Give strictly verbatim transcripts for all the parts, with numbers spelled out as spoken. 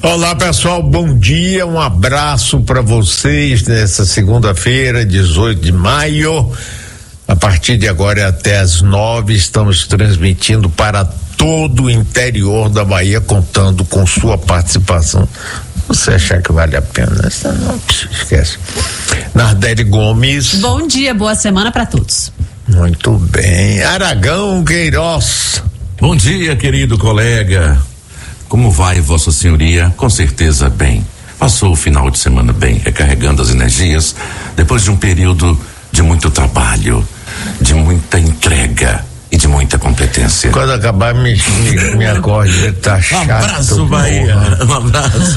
Olá pessoal, bom dia, um abraço para vocês nessa segunda-feira, dezoito de maio. A partir de agora e até às nove estamos transmitindo para todo o interior da Bahia, contando com sua participação. Você achar que vale a pena, não esquece. Nardelli Gomes. Bom dia, boa semana para todos. Muito bem. Aragão Queiroz. Bom dia, querido colega. Como vai, Vossa Senhoria? Com certeza bem. Passou o final de semana bem, recarregando as energias, depois de um período de muito trabalho, de muita entrega e de muita competência. Quando acabar, me, me, me acorde, tá chato. Um abraço, Bahia. Um abraço.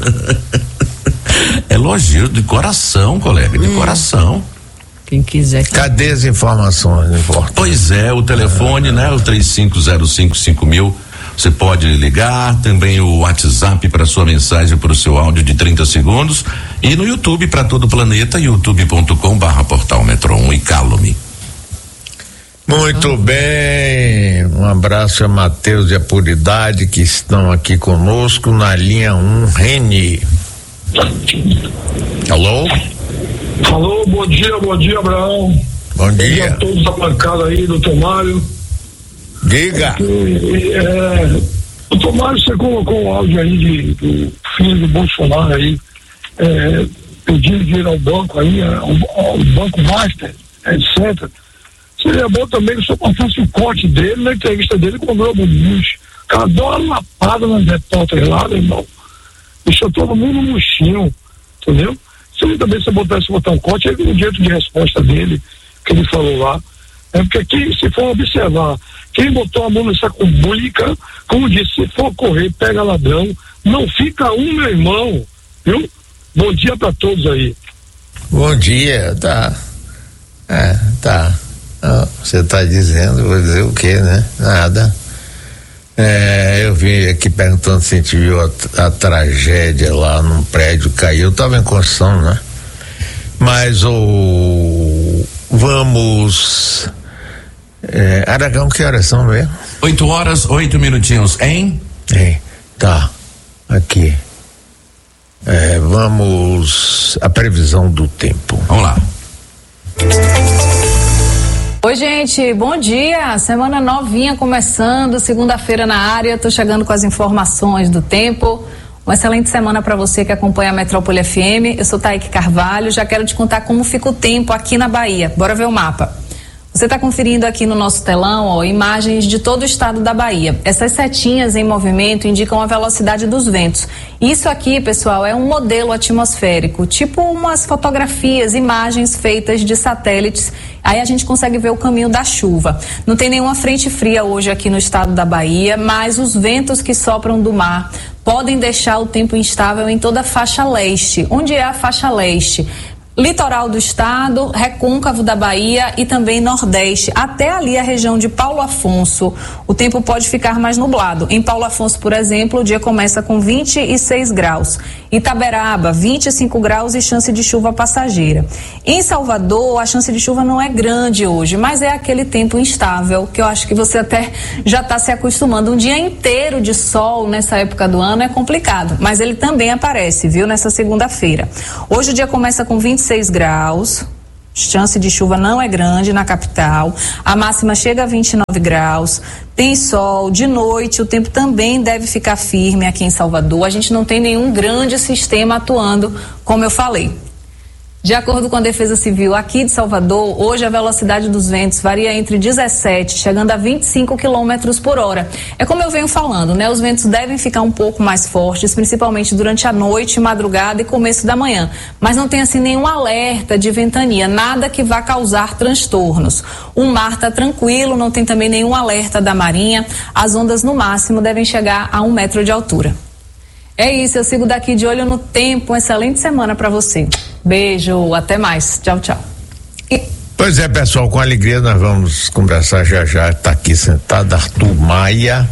Elogio de coração, colega, de hum. coração. Quem quiser. Que... Cadê as informações? Importante. Pois é, o telefone, ah, né? O três cinco zero cinco cinco mil. Você pode ligar, também o WhatsApp para sua mensagem, para o seu áudio de trinta segundos, e no YouTube para todo o planeta, youtube ponto com barra portal Metro um e Calume. Muito bem, um abraço a Matheus e a Puridade que estão aqui conosco na linha um, Reni. Alô? Alô, bom dia, bom dia, Abraão. Bom dia. Bom dia a todos da bancada aí, doutor Mário. Diga. É, doutor Mário, você colocou o áudio aí de, do filho do Bolsonaro aí, é, pedindo dinheiro ao banco aí, ao, ao Banco Master, etcétera. Seria bom também que o senhor passasse o corte dele na entrevista dele com o Globo News. O cara deu uma lapada nas repórteres lá, meu irmão. Deixou todo mundo murchinho, entendeu? Se ele também se botasse botar um corte, aí no jeito de resposta dele, que ele falou lá. É porque aqui, se for observar, quem botou a mão nessa cumbulica, como disse, se for correr, pega ladrão, não fica um, meu irmão, viu? Bom dia pra todos aí. Bom dia, tá. É, tá. Ah, você tá dizendo, vou dizer o quê, né? Nada. É, eu vim aqui perguntando se a gente viu a, a tragédia lá num prédio caiu, eu tava em construção, né? Mas o vamos é, Aragão, que horas são mesmo? Oito horas, oito minutinhos, hein? É, tá, aqui é, vamos a previsão do tempo. Vamos lá. Oi, gente, bom dia, semana novinha começando, segunda-feira na área, tô chegando com as informações do tempo. Uma excelente semana para você que acompanha a Metrópole F M. Eu sou Taíque Carvalho, já quero te contar como fica o tempo aqui na Bahia. Bora ver o mapa. Você está conferindo aqui no nosso telão, ó, imagens de todo o estado da Bahia. Essas setinhas em movimento indicam a velocidade dos ventos. Isso aqui, pessoal, é um modelo atmosférico, tipo umas fotografias, imagens feitas de satélites. Aí a gente consegue ver o caminho da chuva. Não tem nenhuma frente fria hoje aqui no estado da Bahia, mas os ventos que sopram do mar podem deixar o tempo instável em toda a faixa leste. Onde é a faixa leste? Litoral do estado, recôncavo da Bahia e também nordeste, até ali a região de Paulo Afonso. O tempo pode ficar mais nublado. Em Paulo Afonso, por exemplo, o dia começa com vinte e seis graus. Itaberaba, vinte e cinco graus e chance de chuva passageira. Em Salvador, a chance de chuva não é grande hoje, mas é aquele tempo instável, que eu acho que você até já está se acostumando. Um dia inteiro de sol nessa época do ano é complicado, mas ele também aparece, viu, nessa segunda-feira. Hoje o dia começa com vinte e seis graus, chance de chuva não é grande na capital, a máxima chega a vinte e nove graus, tem sol, de noite o tempo também deve ficar firme aqui em Salvador, a gente não tem nenhum grande sistema atuando, como eu falei. De acordo com a Defesa Civil aqui de Salvador, hoje a velocidade dos ventos varia entre dezessete, chegando a vinte e cinco quilômetros por hora. É como eu venho falando, né? Os ventos devem ficar um pouco mais fortes, principalmente durante a noite, madrugada e começo da manhã. Mas não tem assim nenhum alerta de ventania, nada que vá causar transtornos. O mar está tranquilo, não tem também nenhum alerta da Marinha. As ondas no máximo devem chegar a um metro de altura. É isso, eu sigo daqui de olho no tempo. Uma excelente semana para você. Beijo, até mais. Tchau, tchau. E... Pois é, pessoal, com alegria nós vamos conversar já já. Está aqui sentado Arthur Maia,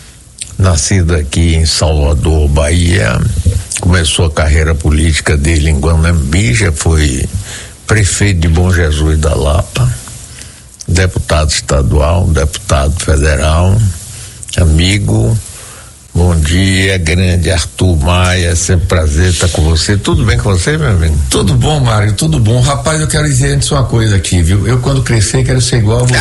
nascido aqui em Salvador, Bahia. Começou a carreira política dele em Guanambi, já foi prefeito de Bom Jesus da Lapa, deputado estadual, deputado federal, amigo. Bom dia, grande Arthur Maia, é sempre um prazer estar com você. Tudo bem com você, meu amigo? Tudo bom, Mário, tudo bom. Rapaz, eu quero dizer antes uma coisa aqui, viu? Eu quando crescer quero ser igual a você.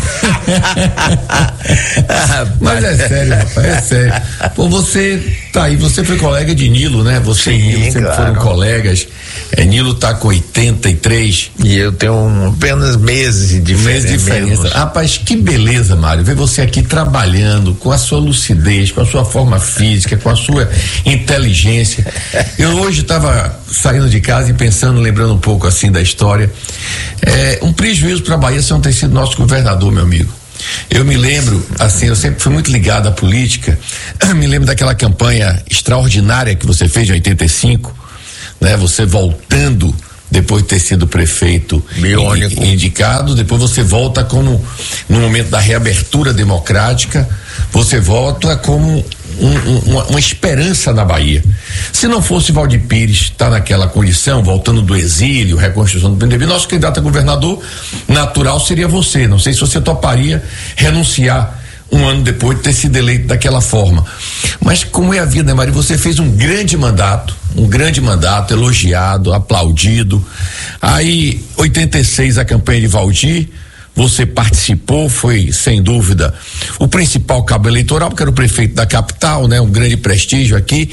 Mas é sério, rapaz, é sério. Pô, você tá aí, você foi colega de Nilo, né? Você Sim, e Nilo sempre claro. foram colegas. É, Nilo tá com oitenta e três. E eu tenho um, apenas meses de diferença. Mês de diferença. Rapaz, que beleza, Mário, ver você aqui trabalhando com a sua lucidez, com a sua forma física, com a sua inteligência. Eu hoje estava saindo de casa e pensando, lembrando um pouco assim da história, é um prejuízo para a Bahia você não ter sido nosso governador, meu amigo. Eu me lembro, assim, eu sempre fui muito ligado à política, me lembro daquela campanha extraordinária que você fez em oitenta e cinco, né? Você voltando depois de ter sido prefeito Biônico. indicado, depois você volta como no momento da reabertura democrática, você volta como um, um, uma, uma esperança na Bahia. Se não fosse Valdir Pires estar naquela condição, voltando do exílio, reconstrução do P M D B, nosso candidato a governador natural seria você. Não sei se você toparia renunciar um ano depois de ter sido eleito daquela forma. Mas como é a vida, né, Mário? Você fez um grande mandato, um grande mandato, elogiado, aplaudido. Aí, oitenta e seis, a campanha de Valdir, você participou, foi, sem dúvida, o principal cabo eleitoral, porque era o prefeito da capital, né? Um grande prestígio aqui.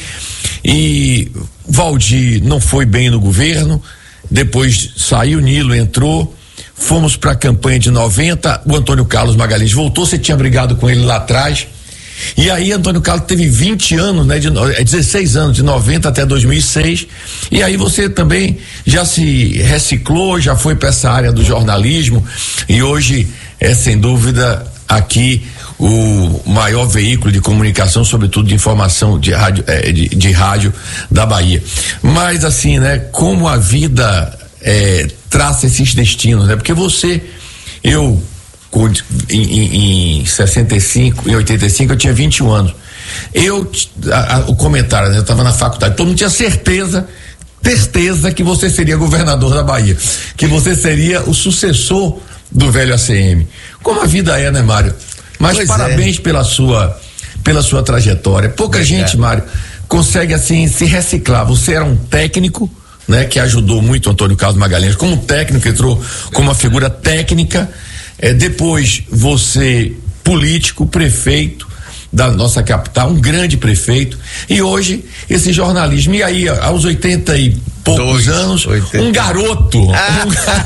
E Valdir não foi bem no governo, depois saiu, Nilo entrou. Fomos para a campanha de noventa, o Antônio Carlos Magalhães voltou, você tinha brigado com ele lá atrás. E aí Antônio Carlos teve vinte anos, né, de dezesseis anos, de noventa até dois mil e seis. E aí você também já se reciclou, já foi para essa área do jornalismo e hoje é sem dúvida aqui o maior veículo de comunicação, sobretudo de informação de rádio, é, de, de rádio da Bahia. Mas assim, né, como a vida É, traça esses destinos, né? Porque você, eu em, em, em sessenta e cinco, em oitenta e cinco eu tinha vinte e um anos. Eu, a, a, o comentário, né? Eu estava na faculdade, todo mundo tinha certeza, certeza que você seria governador da Bahia, que você seria o sucessor do velho A C M. Como a vida é, né, Mário? Mas pois parabéns é. pela sua, pela sua trajetória. Pouca é, gente, é. Mário, consegue assim se reciclar. Você era um técnico, né, que ajudou muito o Antônio Carlos Magalhães como técnico, entrou como uma figura técnica, eh, depois você político, prefeito da nossa capital, um grande prefeito, e hoje esse jornalismo, e aí aos oitenta e poucos Dois, anos, oitenta. Um garoto. Ah.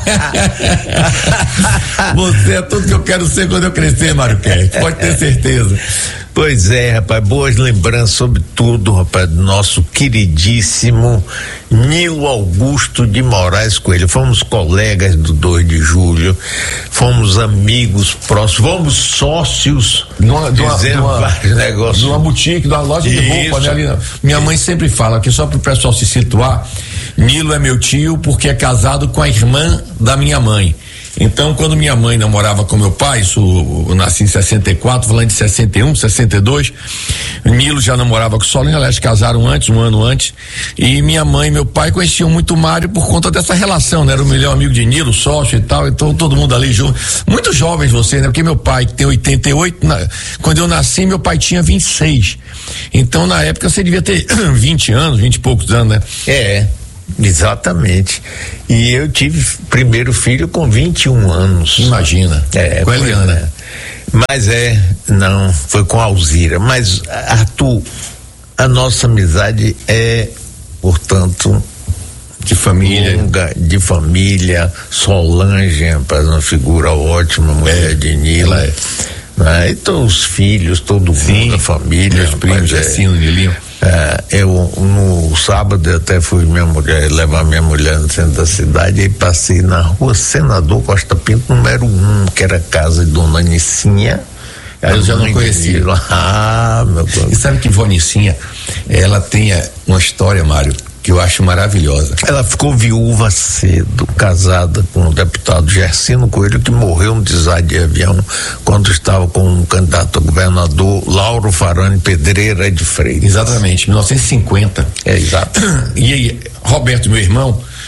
Você é tudo que eu quero ser quando eu crescer, Mário Kerr, pode ter certeza. Pois é, rapaz, boas lembranças, sobretudo, rapaz, do nosso queridíssimo Nilo Augusto de Moraes Coelho. Fomos colegas do dois de julho, fomos amigos próximos, fomos sócios, numa, dizendo numa, vários negócios. Numa boutique, numa loja de roupa, né, ali. Minha mãe sempre fala, que só para o pessoal se situar, Nilo é meu tio porque é casado com a irmã da minha mãe. Então, quando minha mãe namorava com meu pai, isso, eu nasci em sessenta e quatro, falando de sessenta e um, sessenta e dois, Nilo já namorava com Solinho, elas casaram antes, um ano antes, e minha mãe e meu pai conheciam muito o Mário por conta dessa relação, né? Era o melhor amigo de Nilo, sócio e tal, então todo mundo ali junto. Muito jovens você, né? Porque meu pai, que tem oitenta e oito, na, quando eu nasci, meu pai tinha vinte e seis. Então, na época, você devia ter vinte anos, vinte e poucos anos, né? É. Exatamente. E eu tive primeiro filho com vinte e um anos. Imagina. É, com a Eliana. É. Mas é, não, foi com a Alzira. Mas, Arthur, a nossa amizade é, portanto, de família. Longa, de família. Solange, rapaz, uma figura ótima, mulher é, de Nilo. Ela é. Ah, então, os filhos, todo mundo, Sim, a família, os primos, é, assim, no Nilinho. É, eu no sábado eu até fui minha mulher, levar minha mulher no centro da cidade e passei na rua Senador Costa Pinto, número um, que era a casa de Dona Nicinha. Eu já não conhecia. Ah, meu Deus. E sabe que Vó Nicinha, ela tem uma história, Mário, que eu acho maravilhosa. Ela ficou viúva cedo, casada com o deputado Gersino Coelho, que morreu num desastre de avião quando estava com um candidato a governador, Lauro Farani Pedreira de Freitas. Exatamente, mil novecentos e cinquenta. É, exato. E aí, Roberto, meu irmão,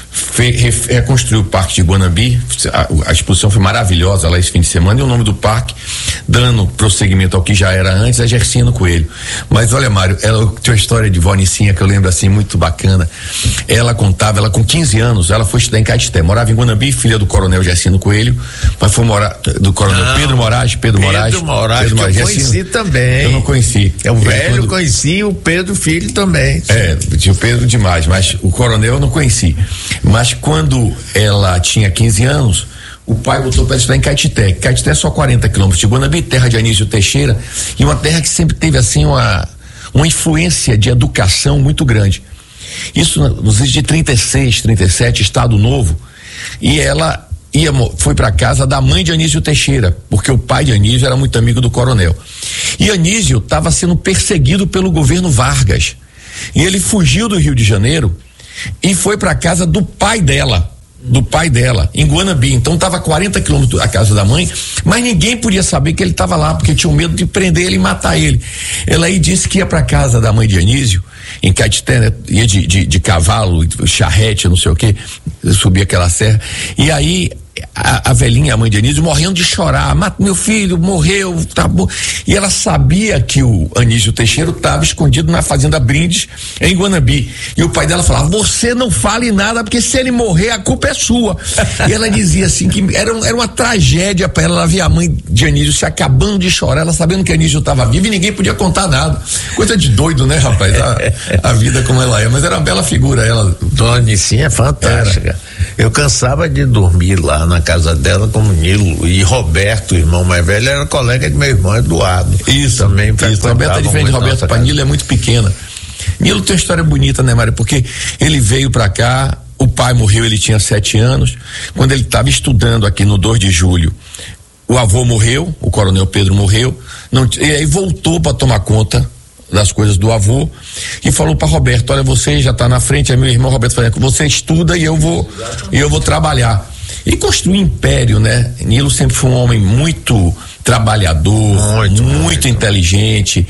fe, re, reconstruiu o Parque de Guanabi. A, a exposição foi maravilhosa lá esse fim de semana, e o nome do parque, dando prosseguimento ao que já era antes, é Gercino Coelho. Mas olha, Mário, ela tem uma história de vó Nicinha que eu lembro assim, muito bacana. Ela contava, ela com quinze anos, ela foi estudar em Caetité, morava em Guanabi, filha do coronel Gercino Coelho, mas foi morar, do coronel não, Pedro Moraes, Pedro, Pedro Moraes. Moraes, Pedro Moraes, que eu conheci Gercino, também. Eu não conheci. É o velho, quando, conheci o Pedro Filho também. É, tinha o Pedro demais, mas o coronel eu não conheci. Mas quando ela tinha quinze anos, o pai botou para estudar em Caetité. Caetité é só quarenta quilômetros de Guanabi, terra de Anísio Teixeira, e uma terra que sempre teve assim uma, uma influência de educação muito grande. Isso nos anos de trinta e seis, trinta e sete, Estado Novo, e ela ia, foi para casa da mãe de Anísio Teixeira, porque o pai de Anísio era muito amigo do coronel. E Anísio estava sendo perseguido pelo governo Vargas. E ele fugiu do Rio de Janeiro e foi para casa do pai dela, do pai dela, em Guanabi. Então estava a quarenta quilômetros da casa da mãe, mas ninguém podia saber que ele estava lá, porque tinham medo de prender ele e matar ele. Ela aí disse que ia para casa da mãe de Anísio, em Caetité, né? Ia de, de, de cavalo, charrete, não sei o que, subia aquela serra, e aí a, a velhinha, a mãe de Anísio, morrendo de chorar, meu filho morreu, tá bom. E ela sabia que o Anísio Teixeira estava escondido na fazenda Brindes, em Guanabi. E o pai dela falava, você não fale nada, porque se ele morrer, a culpa é sua. E ela dizia assim, que era, era uma tragédia para ela, ela via a mãe de Anísio se acabando de chorar, ela sabendo que Anísio estava vivo e ninguém podia contar nada. Coisa de doido, né, rapaz? A, a vida como ela é, mas era uma bela figura ela. Dona Nicinha é fantástica. Era. Eu cansava de dormir lá na casa dela como Nilo, e Roberto, o irmão mais velho, era colega de meu irmão Eduardo. Isso, também. Isso, Roberto é diferente de Roberto, para Nilo é muito pequena. Nilo tem uma história bonita, né, Mário? Porque ele veio pra cá, o pai morreu, ele tinha sete anos, quando ele estava estudando aqui no dois de julho, o avô morreu, o coronel Pedro morreu, não, e aí voltou para tomar conta das coisas do avô e falou para Roberto, olha, você já está na frente, é meu irmão Roberto falando, você estuda e eu vou e eu vou trabalhar. E construir império, né? Nilo sempre foi um homem muito trabalhador, muito, muito, muito. inteligente.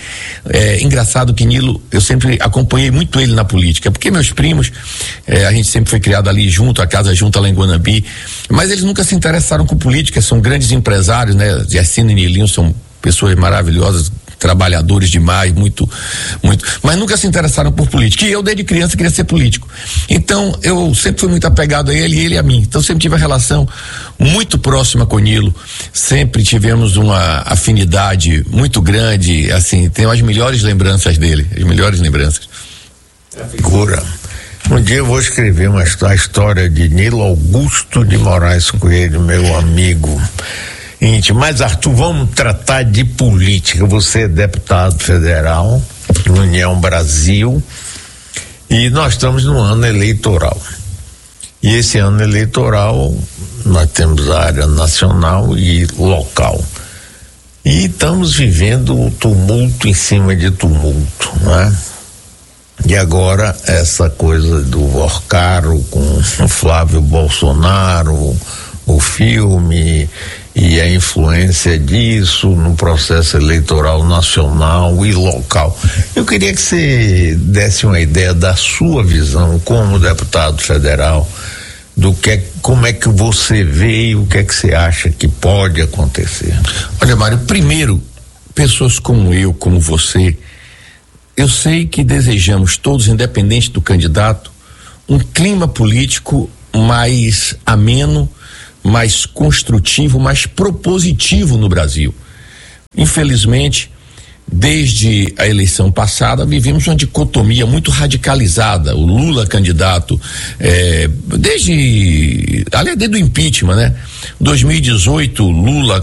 É engraçado que Nilo, eu sempre acompanhei muito ele na política, porque meus primos, é, a gente sempre foi criado ali junto, a casa junto lá em Guanabi, mas eles nunca se interessaram com política, são grandes empresários, né? Gercino e Nilinho são pessoas maravilhosas, trabalhadores demais, muito, muito, mas nunca se interessaram por política, e eu desde criança queria ser político, então eu sempre fui muito apegado a ele e ele a mim, então sempre tive uma relação muito próxima com o Nilo, sempre tivemos uma afinidade muito grande, assim, tenho as melhores lembranças dele, as melhores lembranças. Figura. Um dia eu vou escrever uma a história de Nilo Augusto de Moraes Coelho, meu amigo íntimo. Mas, Arthur, vamos tratar de política. Você é deputado federal, União Brasil, e nós estamos no ano eleitoral. E esse ano eleitoral nós temos a área nacional e local. E estamos vivendo um tumulto em cima de tumulto, né? E agora essa coisa do Vorcaro com o Flávio Bolsonaro, o filme e a influência disso no processo eleitoral nacional e local. Eu queria que você desse uma ideia da sua visão como deputado federal, do que, como é que você vê e o que é que você acha que pode acontecer. Olha, Mário, primeiro, pessoas como eu, como você, eu sei que desejamos todos, independente do candidato, um clima político mais ameno, mais construtivo, mais propositivo no Brasil. Infelizmente, desde a eleição passada, vivemos uma dicotomia muito radicalizada. O Lula candidato, é, desde, aliás, desde o impeachment, né? dois mil e dezoito, Lula